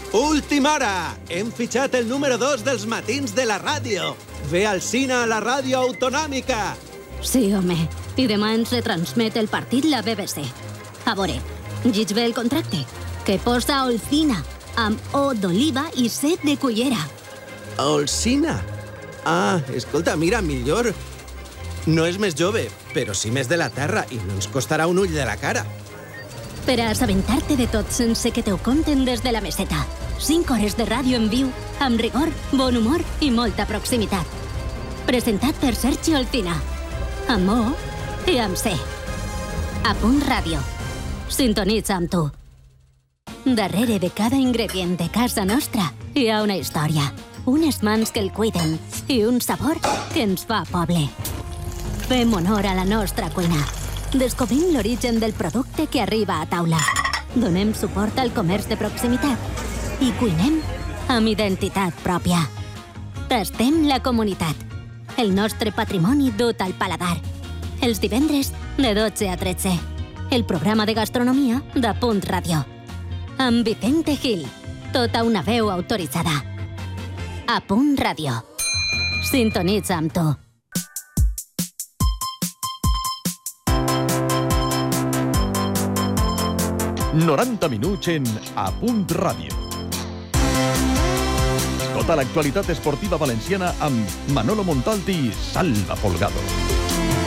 Última hora! Hem fitxat el número 2 dels matins de la ràdio. Ve al cine a la ràdio autonòmica. Sí, home. I demà ens retransmet el partit la BBC. A veure, lleig bé el contracte, que posa Olcina, amb O d'oliva i C de cullera. Olcina? Ah, escolta, mira, millor. No és més jove, però sí més de la terra i no ens costarà un ull de la cara. Per a assabentar-te de tot sense que te ho conten des de la meseta. 5 hores de ràdio en viu, amb rigor, bon humor i molta proximitat. Presentat per Sergi Olcina. Amb O i amb C. A Punt Ràdio. Sintonitza amb tu. Darrere de cada ingredient de casa nostra hi ha una història, unes mans que el cuiden i un sabor que ens fa poble. Fem honor a la nostra cuina. Descobrim l'origen del producte que arriba a taula. Donem suport al comerç de proximitat i cuinem amb identitat pròpia. Tastem la comunitat. El nostre patrimoni dut al paladar. Els divendres de 12 a 13. El programa de gastronomia de Punt Ràdio. Amb Vicente Gil, tota una veu autoritzada. A Punt Ràdio. Sintonitza amb tu. 90 minuts en A Punt Ràdio. Tota l'actualitat esportiva valenciana amb Manolo Montalti i Salva Folgado.